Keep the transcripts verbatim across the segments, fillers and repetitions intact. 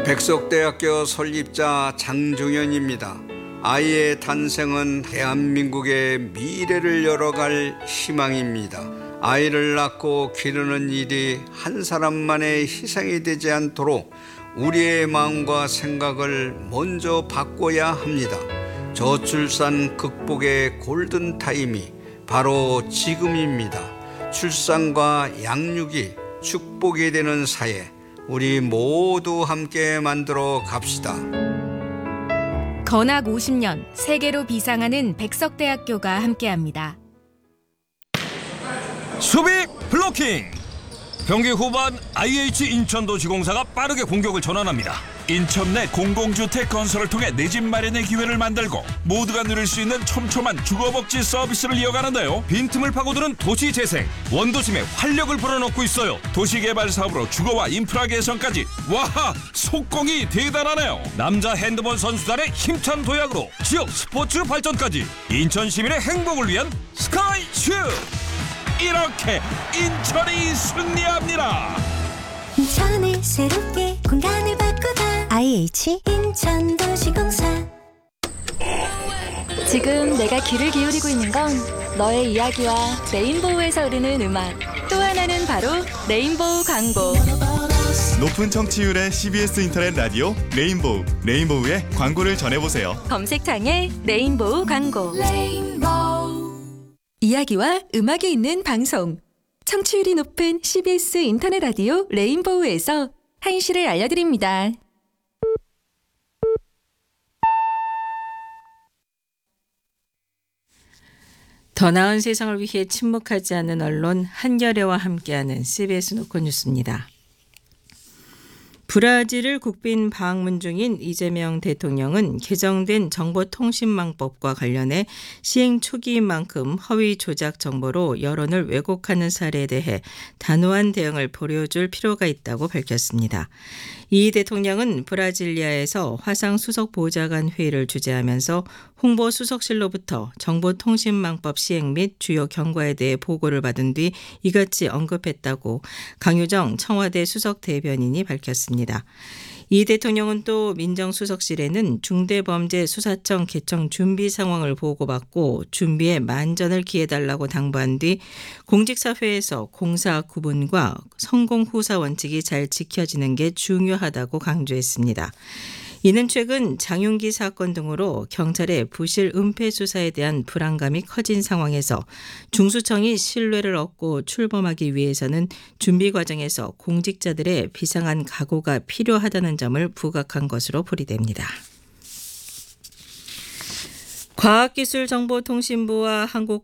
백석대학교 설립자 장종현입니다. 아이의 탄생은 대한민국의 미래를 열어갈 희망입니다. 아이를 낳고 기르는 일이 한 사람만의 희생이 되지 않도록 우리의 마음과 생각을 먼저 바꿔야 합니다. 저출산 극복의 골든타임이 바로 지금입니다. 출산과 양육이 축복이 되는 사회, 우리 모두 함께 만들어 갑시다. 건학 오십 년 세계로 비상하는 백석대학교가 함께합니다. 수비 블로킹. 경기 후반 아이에이치 인천도시공사가 빠르게 공격을 전환합니다. 인천 내 공공주택 건설을 통해 내 집 마련의 기회를 만들고 모두가 누릴 수 있는 촘촘한 주거복지 서비스를 이어가는데요. 빈틈을 파고드는 도시재생, 원도심에 활력을 불어넣고 있어요. 도시개발 사업으로 주거와 인프라 개선까지. 와, 속공이 대단하네요. 남자 핸드볼 선수단의 힘찬 도약으로 지역 스포츠 발전까지. 인천 시민의 행복을 위한 스카이슈. 이렇게 인천이 승리합니다. 인천을 새롭게 공간을 바꾸다. 아이에이치 인천도시공사. 지금 내가 귀를 기울이고 있는 건 너의 이야기와 레인보우에서 흐르는 음악. 또 하나는 바로 레인보우 광고. 높은 청취율의 씨비에스 인터넷 라디오 레인보우. 레인보우의 광고를 전해보세요. 검색창에 레인보우 광고. 레인보우. 이야기와 음악이 있는 방송. 청취율이 높은 씨비에스 인터넷 라디오 레인보우에서 한시를 알려드립니다. 더 나은 세상을 위해 침묵하지 않는 언론 한겨레와 함께하는 씨비에스 노컷 뉴스입니다. 브라질을 국빈 방문 중인 이재명 대통령은 개정된 정보통신망법과 관련해 시행 초기인 만큼 허위 조작 정보로 여론을 왜곡하는 사례에 대해 단호한 대응을 보여줄 필요가 있다고 밝혔습니다. 이 대통령은 브라질리아에서 화상 수석 보좌관 회의를 주재하면서 홍보 수석실로부터 정보통신망법 시행 및 주요 경과에 대해 보고를 받은 뒤 이같이 언급했다고 강유정 청와대 수석 대변인이 밝혔습니다. 이 대통령은 또 민정수석실에는 중대범죄수사청 개청 준비 상황을 보고받고 준비에 만전을 기해달라고 당부한 뒤 공직사회에서 공사 구분과 성공 후사 원칙이 잘 지켜지는 게 중요하다고 강조했습니다. 이는 최근 장윤기 사건 등으로 경찰의 부실 은폐 수사에 대한 불안감이 커진 상황에서 중수청이 신뢰를 얻고 출범하기 위해서는 준비 과정에서 공직자들의 비상한 각오가 필요하다는 점을 부각한 것으로 풀이됩니다. 과학기술정보통신부와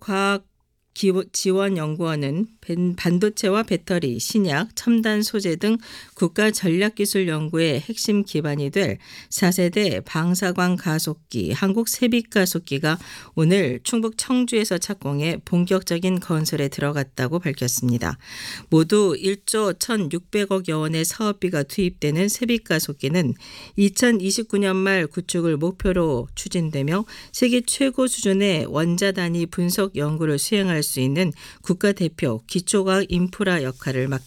한국과학지원연구원은 반도체와 배터리, 신약, 첨단 소재 등 국가 전략기술 연구의 핵심 기반이 될 사 세대 방사광 가속기, 한국 세빛가속기가 오늘 충북 청주에서 착공해 본격적인 건설에 들어갔다고 밝혔습니다. 모두 일조 천육백억여 원의 사업비가 투입되는 세빛가속기는 이천이십구 년 말 구축을 목표로 추진되며 세계 최고 수준의 원자 단위 분석 연구를 수행할 수 있는 국가대표 기초과학 인프라 역할을 맡게